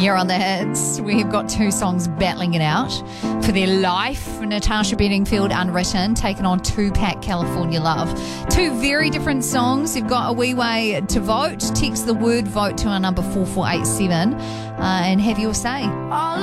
You're on the hits. We've got two songs battling it out for their life. Natasha Bedingfield, Unwritten, taking on Tupac, California Love. Two very different songs. You've got a wee way to vote. Text the word vote to our number 4487 and have your say.